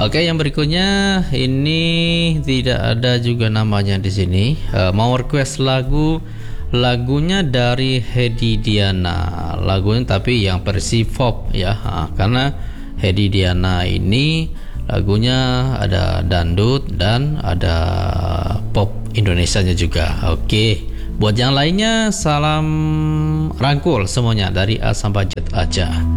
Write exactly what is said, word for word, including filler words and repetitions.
Oke, yang berikutnya ini tidak ada juga namanya di sini. Uh, mau request lagu, lagunya dari Hedi Diana, lagunya tapi yang versi pop ya, uh, karena Hedi Diana ini lagunya ada dangdut dan ada pop Indonesianya juga. Oke, buat yang lainnya salam rangkul semuanya dari A sampai Z aja.